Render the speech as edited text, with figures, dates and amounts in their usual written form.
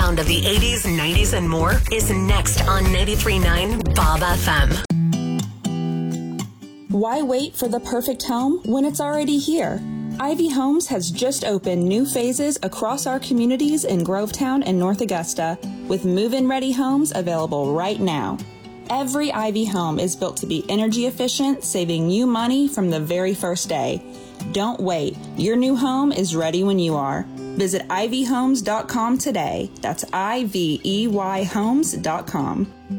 sound of the 80s, 90s, and more is next on 93.9 Bob FM. Why wait for the perfect home when it's already here? Ivy Homes has just opened new phases across our communities in Grovetown and North Augusta, with move-in ready homes available right now. Every Ivy home is built to be energy efficient, saving you money from the very first day. Don't wait. Your new home is ready when you are. Visit ivyhomes.com today. That's IVEYhomes.com.